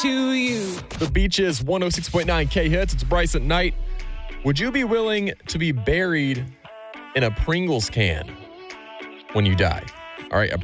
to you. The Beaches 106.9 K Hits. It's Bryce at Night. Would you be willing to be buried in a Pringles can when you die? All right, a